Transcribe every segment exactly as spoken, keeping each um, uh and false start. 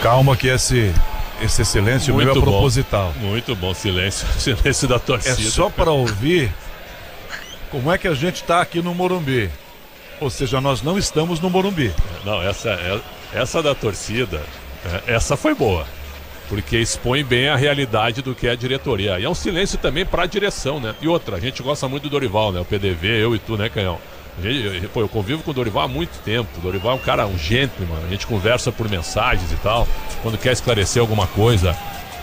Calma que esse, esse silêncio muito meu é bom, proposital. Muito bom, silêncio, silêncio da torcida. É só para ouvir como é que a gente está aqui no Morumbi. Ou seja, nós não estamos no Morumbi. Não, essa, essa da torcida, essa foi boa. Porque expõe bem a realidade do que é a diretoria. E é um silêncio também para a direção, né? E outra, a gente gosta muito do Dorival, né? O P D V, eu e tu, né, Canhão? A gente, pô, eu convivo com o Dorival há muito tempo. O Dorival é um cara, um gentleman. A gente conversa por mensagens e tal. Quando quer esclarecer alguma coisa.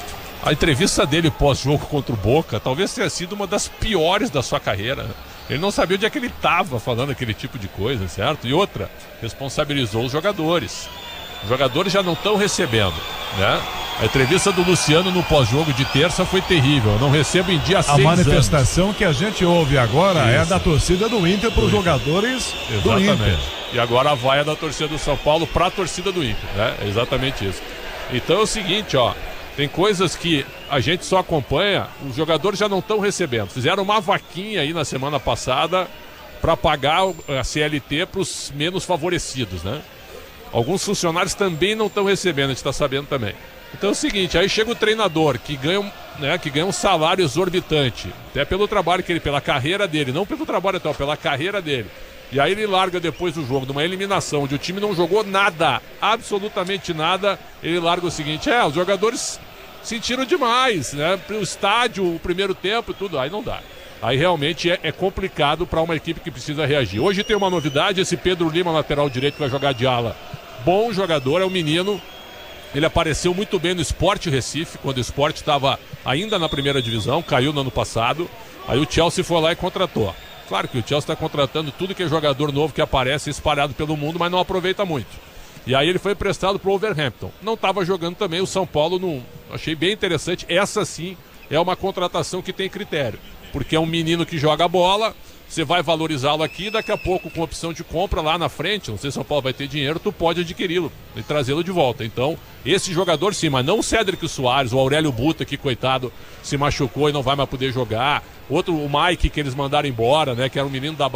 A entrevista dele pós-jogo contra o Boca talvez tenha sido uma das piores da sua carreira. Ele não sabia onde é que ele estava falando aquele tipo de coisa, certo? E outra, responsabilizou os jogadores. Os jogadores já não estão recebendo, né? A entrevista do Luciano no pós-jogo de terça foi terrível. Eu não recebo em dia seis anos. A manifestação anos. que a gente ouve agora Isso. é da torcida do Inter para os jogadores do Inter. E agora a vaia da torcida do São Paulo para a torcida do Inter, né? É exatamente isso. Então é o seguinte, ó. Tem coisas que a gente só acompanha, os jogadores já não estão recebendo. Fizeram uma vaquinha aí na semana passada para pagar a C L T para os menos favorecidos, né? Alguns funcionários também não estão recebendo, a gente está sabendo também. Então é o seguinte, aí chega o treinador que ganha, né, que ganha um salário exorbitante, até pelo trabalho que ele, pela carreira dele, não pelo trabalho atual, pela carreira dele. E aí ele larga depois do jogo, de uma eliminação, onde o time não jogou nada, absolutamente nada, ele larga o seguinte, é, os jogadores sentiram demais, né? O estádio, o primeiro tempo e tudo, aí não dá. Aí realmente é, é complicado para uma equipe que precisa reagir. Hoje tem uma novidade, esse Pedro Lima, lateral direito, que vai jogar de ala. Bom jogador, é um menino. Ele apareceu muito bem no Sport Recife, quando o Sport estava ainda na primeira divisão, caiu no ano passado. Aí o Chelsea foi lá e contratou. Claro que o Chelsea está contratando tudo que é jogador novo que aparece espalhado pelo mundo, mas não aproveita muito. E aí ele foi emprestado para o Wolverhampton. Não estava jogando também, o São Paulo não... Achei bem interessante. Essa sim é uma contratação que tem critério. Porque é um menino que joga bola, você vai valorizá-lo aqui, daqui a pouco com opção de compra lá na frente, não sei se São Paulo vai ter dinheiro, tu pode adquiri-lo e trazê-lo de volta. Então, esse jogador sim, mas não o Cédric Soares, o Aurélio Buta, que coitado, se machucou e não vai mais poder jogar. Outro, o Mike, que eles mandaram embora, né, que era um menino da